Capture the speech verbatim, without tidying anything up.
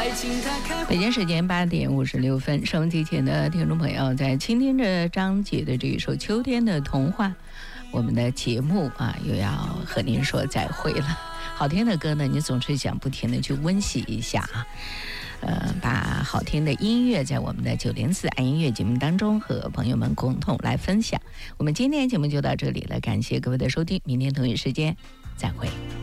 北京时间八点五十六分，收音机前的听众朋友在倾听着张杰的这一首《秋天的童话》，我们的节目啊又要和您说再会了。好听的歌呢，你总是想不停的去温习一下啊。呃，把好听的音乐在我们的九零四爱音乐节目当中和朋友们共同来分享。我们今天节目就到这里了，感谢各位的收听，明天同一时间再会。